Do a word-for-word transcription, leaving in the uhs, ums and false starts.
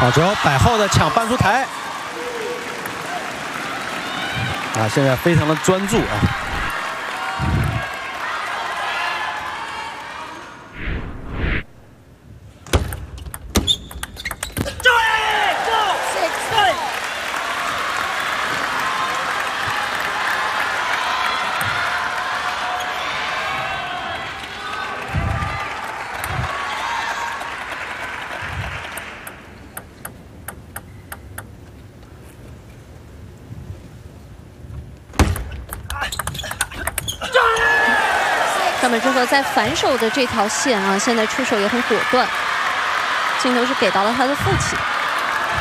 好球，摆后的抢半出台。啊，现在非常的专注啊。 上本智和在反手的这条线啊，现在出手也很果断，镜头是给到了他的父亲。